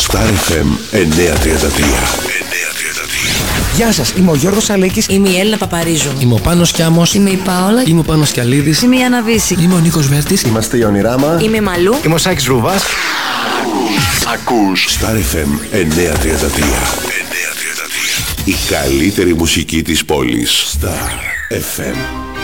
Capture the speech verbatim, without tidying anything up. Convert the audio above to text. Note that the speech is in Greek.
Star εφ εμ εννιακόσια τριάντα τρία. Γεια σας, είμαι ο Γιώργος Αλέκης. Είμαι η Έλληνα Παπαρίζου. Είμαι ο Πάνος Κιάμος. Είμαι η Πάολα. Είμαι ο Πάνος Κιαλίδης. Είμαι η Άννα Βύση. Είμαι ο Νίκος Βέρτης. Είμαστε η Ονειράμα. Είμαι η Μαλού. Είμαι ο Σάκης Ρούβας. Ακούς Star εφ εμ εννιακόσια τριάντα τρία. Η καλύτερη μουσική της πόλης. Star εφ εμ.